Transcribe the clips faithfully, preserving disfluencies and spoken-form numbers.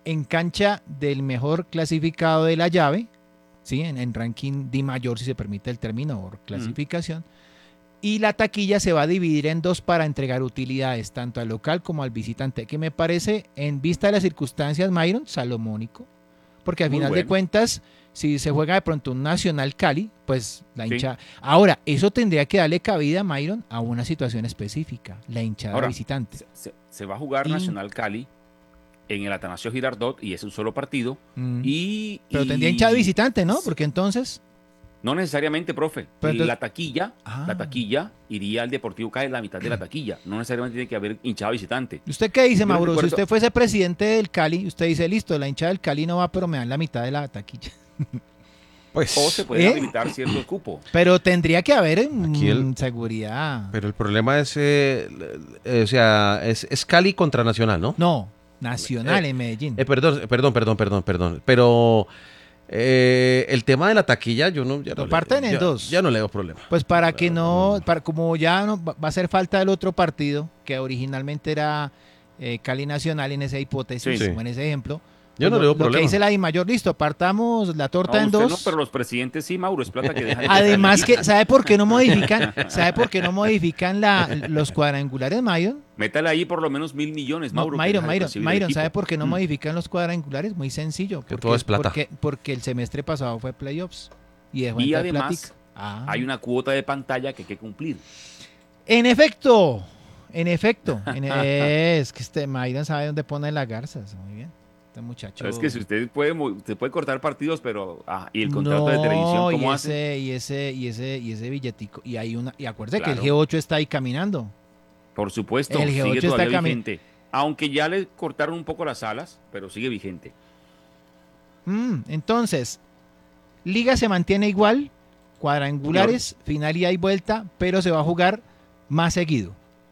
en cancha del mejor clasificado de la llave, ¿sí? En, en ranking Di mayor, si se permite el término, por clasificación. Mm. Y la taquilla se va a dividir en dos para entregar utilidades, tanto al local como al visitante, que me parece, en vista de las circunstancias, Myron, salomónico. Porque al Muy final bueno. de cuentas, si se juega de pronto un Nacional Cali, pues la hinchada... Sí. Ahora, eso tendría que darle cabida, Myron, a una situación específica, la hinchada Ahora, visitante. Se, se va a jugar y... Nacional Cali en el Atanasio Girardot y es un solo partido. Mm. Y, Pero y... tendría hinchada visitante, ¿no? Porque entonces... No necesariamente, profe. Entonces... La taquilla, ah. la taquilla iría al Deportivo Cali la mitad de la taquilla. No necesariamente tiene que haber hinchada visitante. ¿Usted qué dice, Mauro? Recuerdo... Si usted fuese presidente del Cali, usted dice, listo, la hinchada del Cali no va, pero me dan la mitad de la taquilla. Pues, o se puede ¿eh? habilitar cierto cupo. Pero tendría que haber el... seguridad. Pero el problema es, eh, eh, o sea, es, es Cali contra Nacional, ¿no? No, Nacional eh, en Medellín. Eh, perdón, perdón, perdón, perdón, perdón. Pero... Eh, el tema de la taquilla, yo no. Ya lo no parten le, en ya, dos. Ya no le doy problema. Pues para que no, para, como ya no, va a hacer falta el otro partido, que originalmente era eh, Cali Nacional en esa hipótesis, sí, sí. o en ese ejemplo. Yo no lo, le doy lo problema. que dice la Di mayor, listo, partamos la torta no, en dos. No, pero los presidentes sí, Mauro, es plata que dejan. Además, que, ¿sabe por qué no modifican? ¿Sabe por qué no modifican la, los cuadrangulares, Myron? Métale ahí por lo menos mil millones, Mauro. No, Myron, Myron, Myron, ¿sabe por qué no mm. modifican los cuadrangulares? Muy sencillo. Porque, que todo es plata. Porque, porque el semestre pasado fue playoffs. Y, dejó y además, ah. hay una cuota de pantalla que hay que cumplir. En efecto, en efecto. en, es que este Myron sabe dónde pone las garzas. Muy bien. Este muchacho. Es que si usted puede, usted puede cortar partidos, pero ah, y el contrato no, de televisión, ¿cómo y hace? Ese, y ese, y ese, y ese billetico. Y hay una, y acuérdese claro. que el G ocho está ahí caminando. Por supuesto, el G ocho sigue todavía está vigente. Aunque ya le cortaron un poco las alas, pero sigue vigente. Mm, entonces, Liga se mantiene igual, cuadrangulares, Señor. final y hay vuelta, pero se va a jugar más seguido.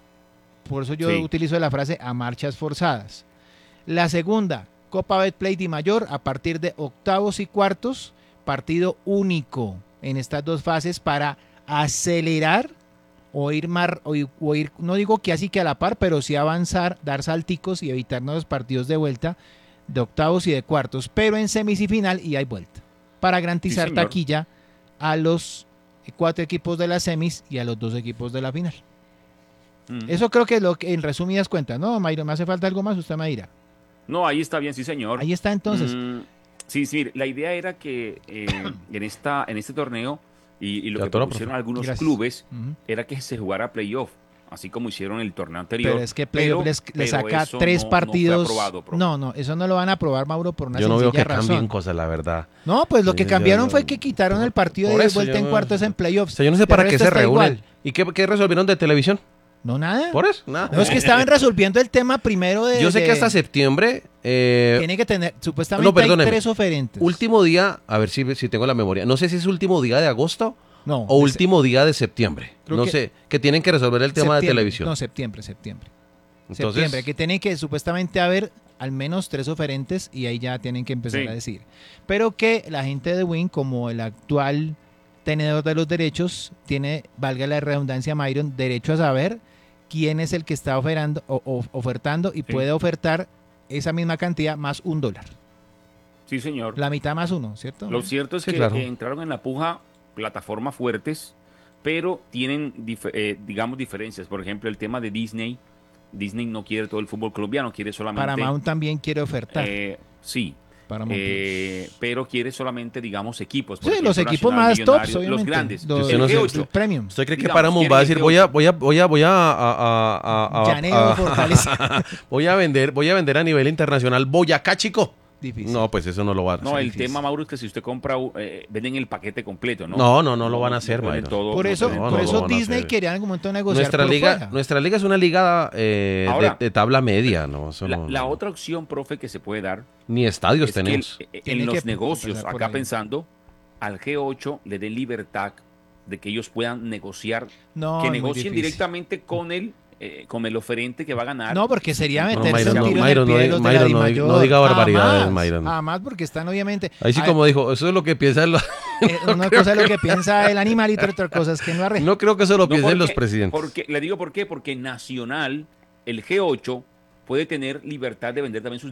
Por eso yo sí. utilizo la frase a marchas forzadas. La segunda, Copa Betplay Di mayor, a partir de octavos y cuartos, partido único en estas dos fases para acelerar o ir, mar, o, o ir, no digo que así que a la par, pero sí avanzar, dar salticos y evitarnos los partidos de vuelta de octavos y de cuartos, pero en semifinal y hay vuelta, para garantizar sí, taquilla a los cuatro equipos de las semis y a los dos equipos de la final. Mm. Eso creo que es lo que en resumidas cuentas, ¿no, Mayro? ¿Me hace falta algo más? Usted me dirá. No, ahí está bien, sí, señor. Ahí está entonces. Mm, sí, sí, la idea era que eh, en, esta, en este torneo y, y lo ya que propusieron algunos Gracias. clubes uh-huh. era que se jugara playoff, así como hicieron el torneo anterior. Pero es que playoff les, les saca tres no, partidos. No, aprobado, no, no, eso no lo van a aprobar, Mauro, por una Yo no sencilla veo que razón. cambien cosas, la verdad. No, pues lo que yo, cambiaron yo, fue que quitaron el partido de vuelta en no, cuartos en playoffs. O sea, yo no sé para qué se reúnen. ¿Y qué, qué resolvieron de televisión? No, nada. ¿Por eso? Nada. No, es que estaban resolviendo el tema primero de... Yo sé de, que hasta septiembre... Eh, tiene que tener... Supuestamente no, perdóneme, hay tres oferentes. Último día... A ver si, si tengo la memoria. No sé si es último día de agosto no, o último se... día de septiembre. Creo no que sé. Que tienen que resolver el tema de televisión. No, septiembre, septiembre. Entonces, septiembre. Que tienen que supuestamente haber al menos tres oferentes y ahí ya tienen que empezar sí. a decir. Pero que la gente de Win, como el actual tenedor de los derechos, tiene, valga la redundancia, Myron, derecho a saber quién es el que está oferando, o, o, ofertando y sí. puede ofertar esa misma cantidad más un dólar. Sí, señor. La mitad más uno, ¿cierto? Lo cierto es sí, que claro. eh, entraron en la puja plataformas fuertes, pero tienen, dif eh, digamos, diferencias. Por ejemplo, el tema de Disney. Disney no quiere todo el fútbol colombiano, quiere solamente... Paramount también quiere ofertar. Eh, sí. Eh, pero quiere solamente, digamos, equipos. Por sí, ejemplo, los equipos más tops, obviamente. Los grandes. Los, el no G ocho. Los premium. ¿Usted cree que Paramount va a decir, voy a, voy a, voy a, voy a, a, a, a, Llaneo, a, Fortaleza. voy a vender, voy a vender a nivel internacional Boyacá, chico? Difícil. No, pues eso no lo va a hacer. No, el difícil. tema, Mauro, es que si usted compra, eh, venden el paquete completo, ¿no? No, no, no lo van a hacer, Mayro. Todo, por eso, no, por no eso Disney quería en algún momento negociar nuestra por liga, fuera. Nuestra liga es una liga eh, Ahora, de, de tabla media, ¿no? Eso la, no, la no. otra opción, profe, que se puede dar... Ni estadios es tenemos. Que el, en los negocios, acá pensando, al G ocho le den libertad de que ellos puedan negociar, no, que negocien directamente con el... Eh, con el oferente que va a ganar. No, porque sería meterse no, Mayron, un tiro no, en el Mayron, pie de no, los Mayron, de la no, Dimayor. no diga barbaridades, jamás, Mayron. Jamás, porque están obviamente... Ahí sí, a como ver, dijo, eso es lo que piensa el... eh, una cosa es lo que piensa el animalito, otra cosa es que no arregla. No creo que eso lo no piensen porque, los presidentes. Porque, le digo por qué, porque Nacional, el G ocho, puede tener libertad de vender también sus